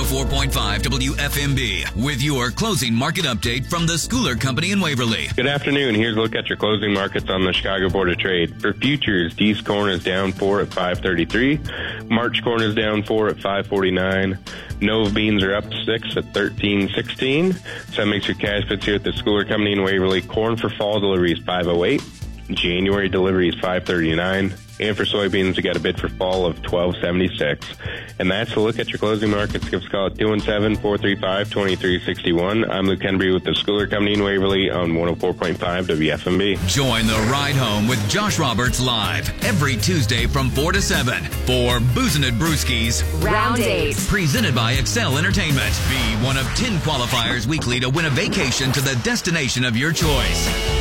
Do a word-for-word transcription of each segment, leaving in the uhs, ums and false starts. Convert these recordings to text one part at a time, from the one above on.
four point five W F M B with your closing market update from the Schooler Company in Waverly. Good afternoon. Here's a look at your closing markets on the Chicago Board of Trade. For futures, East corn is down four at five thirty-three. March corn is down four at five forty-nine. Nova beans are up six at thirteen sixteen. So that makes your cash fits here at the Schooler Company in Waverly. Corn for fall delivery is five oh eight. January delivery is five thirty-nine. And for soybeans, we got a bid for fall of twelve seventy-six. And that's a look at your closing markets. Give us a call at two one seven, four three five, two three six one. I'm Luke Henry with the Schooler Company in Waverly on one oh four point five W F M B. Join the ride home with Josh Roberts live every Tuesday from four to seven for Boozin' at Brewski's Round eight. Presented by Excel Entertainment. Be one of ten qualifiers weekly to win a vacation to the destination of your choice.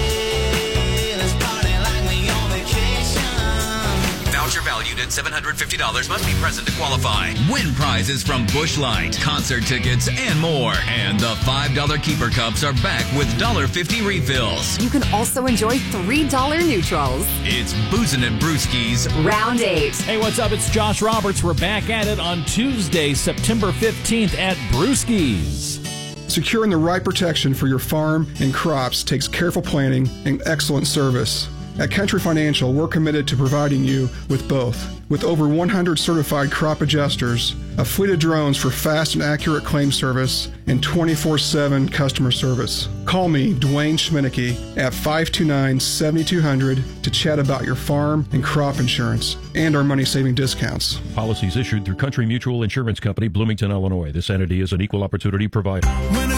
Voucher valued at seven hundred fifty dollars must be present to qualify. Win prizes from Busch Light, concert tickets, and more. And the five dollar Keeper Cups are back with one dollar fifty refills. You can also enjoy three dollar neutrals. It's Boozin' at Brewski's Round eight. Hey, what's up? It's Josh Roberts. We're back at it on Tuesday, September fifteenth at Brewski's. Securing the right protection for your farm and crops takes careful planning and excellent service. At Country Financial, we're committed to providing you with both. With over one hundred certified crop adjusters, a fleet of drones for fast and accurate claim service, and twenty-four seven customer service. Call me, Dwayne Schminicki, at five two nine, seven two zero zero to chat about your farm and crop insurance and our money-saving discounts. Policies issued through Country Mutual Insurance Company, Bloomington, Illinois. This entity is an equal opportunity provider.